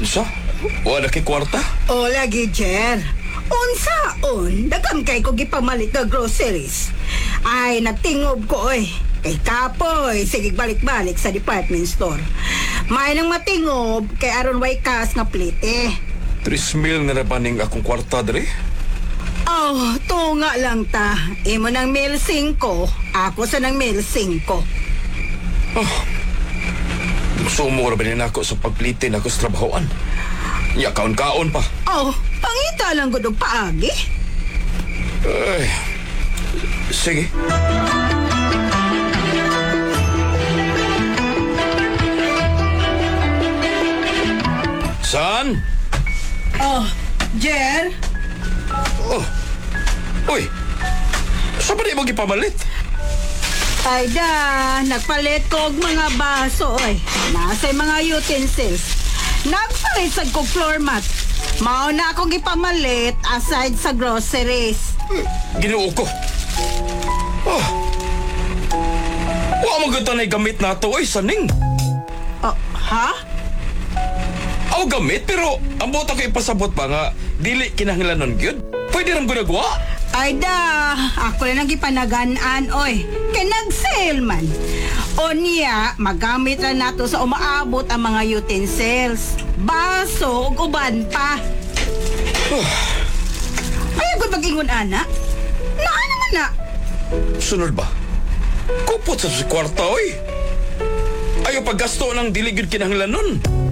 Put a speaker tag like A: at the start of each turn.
A: Unsa? Wala kay kwarta?
B: O lagi, Jer. Unsaon, daghang kay ko gipamalit na groceries. Ay, nagtingob ko Kay kapoy, sige balik-balik sa department store. May nang matingob kay aron way kas nga plite.
A: 3,000 nga nabaning akong kwarta dre.
B: Oh, tunga lang ta. Imo ng meal 5, ako sa ng meal 5.
A: Sumura ba din ako sa pagplitin ako sa trabahoan? Ya, kaon-kaon pa.
B: Oh, pangita lang gud og paagi.
A: Ay, sige. San?
B: Oh, Jer,
A: Oh. Uy. Sa ba di mo gipamalit?
B: ay da, nagpalit ko og mga baso Nasa mga utensils. Nagpalit sa kog floor mat. Mao na akong ipamalit aside sa groceries.
A: Ginoo ko. Oh. Wa mo gito na gamit na to, saning.
B: Oh, ha?
A: Aw gamit, pero ang buta ko ipasabot ba nga, dili kinahanglanon gyud. Pwede ram gunagawa.
B: Ay da, ako lang gipanagan-an, Kay nag-sale man. O niya, magamit lang nato sa umaabot ang mga utensils. Baso, ug uban pa. Ay, agad mag-ingon, ana. Naa naman na.
A: Sunod ba? Kupot sa kwarta, Ayaw paggasto ng dili gyud kinahanglanon.